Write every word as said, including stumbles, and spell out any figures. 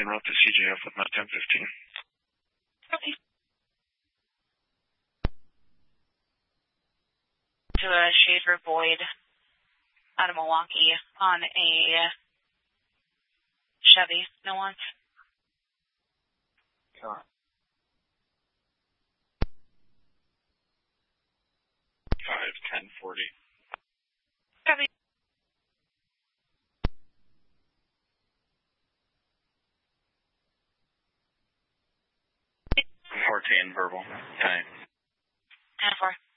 en route to C J F with my ten fifteen. Okay. To a Schaefer Boyd out of Milwaukee on a Chevy. No one's. Sure. Five ten forty. Chevy. Fourteen verbal. Okay. Ten four.